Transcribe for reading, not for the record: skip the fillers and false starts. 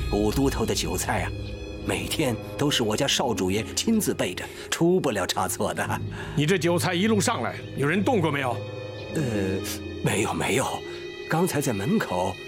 古都头的酒菜啊，每天都是我家少主爷亲自备着，出不了差错的。 你这酒菜一路上来，有人动过没有？ 没有。刚才在门口